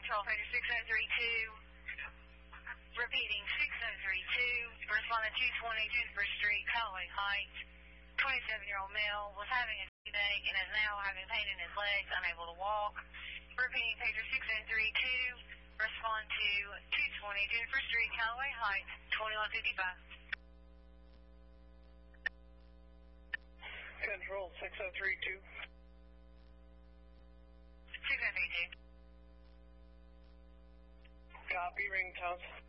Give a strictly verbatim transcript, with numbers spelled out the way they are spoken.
Control, pager six oh three two. Repeating, six oh three two. Responding two twenty Juniper Street, Callaway Heights. twenty-seven-year-old male was having a headache and is now having pain in his legs, unable to walk. Repeating, pager six oh three two. Respond to two twenty Juniper Street, Callaway Heights, twenty-one fifty-five. Control, six oh three two. six oh three two. Copy, ring tones.